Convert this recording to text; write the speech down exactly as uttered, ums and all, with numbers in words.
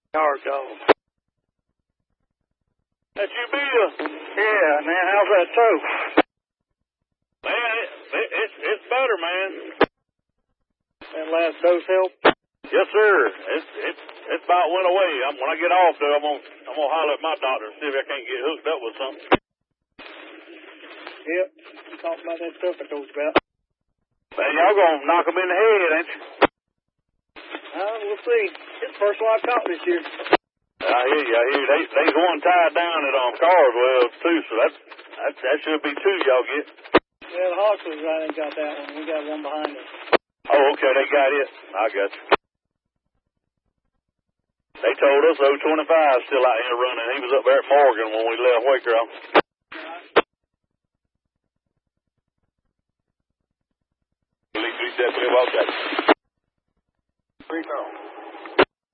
Yard dog. That you, Bill? Yeah, man, how's that toe? Man, it, it, it's it's better, man. That last dose help? Yes, sir. It's it's it's about went away. I'm, when I get off, though, I'm gonna I'm gonna holler at my doctor and see if I can't get hooked up with something. Yep. Talk about that stuff I told you about. Man, y'all gonna knock them in the head, ain't you? Uh, we'll see. It's the first one I've caught this year. I hear you. I hear you. They, there's one tied down at um, Carswell, too, so that's, that, that should be two y'all get. Yeah, the Hawksers, I ain't got that one. We got one behind us. Oh, okay. They got it. I got you. They told us oh twenty-five still out here running. He was up there at Morgan when we left Waycross.